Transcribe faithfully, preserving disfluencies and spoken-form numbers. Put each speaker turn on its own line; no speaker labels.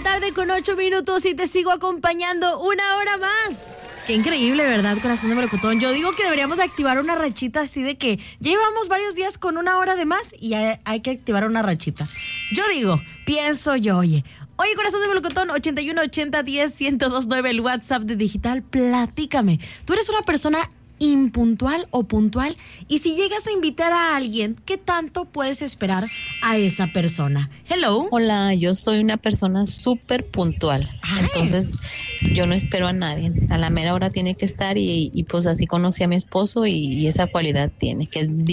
tarde con ocho minutos y te sigo acompañando una hora más. Qué increíble, ¿verdad, corazón de melocotón? Yo digo que deberíamos de activar una rachita así de que ya llevamos varios días con una hora de más y hay, hay que activar una rachita. Yo digo, pienso yo, oye. Oye, corazón de melocotón, ochenta y uno ochenta diez ciento dos nueve, el WhatsApp de Digital, platícame. ¿Tú eres una persona impuntual o puntual? Y si llegas a invitar a alguien, ¿qué tanto puedes esperar a esa persona? Hello.
Hola, yo soy una persona súper puntual.
Ay.
Entonces, yo no espero a nadie. A la mera hora tiene que estar y, y pues así conocí a mi esposo y, y esa cualidad tiene, que es